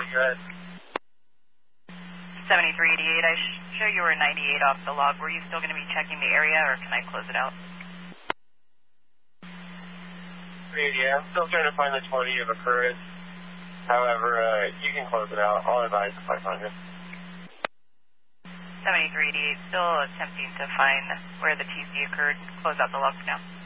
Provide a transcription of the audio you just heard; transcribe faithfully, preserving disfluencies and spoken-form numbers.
go ahead. seventy-three eighty-eight, I show you were ninety-eight off the log. Were you still going to be checking the area, or can I close it out? Yeah, I'm still trying to find the twenty of occurrence. However, uh, you can close it out. I'll advise if I find it. seventy-three eighty-eight, still attempting to find where the T C occurred. Close out the log now.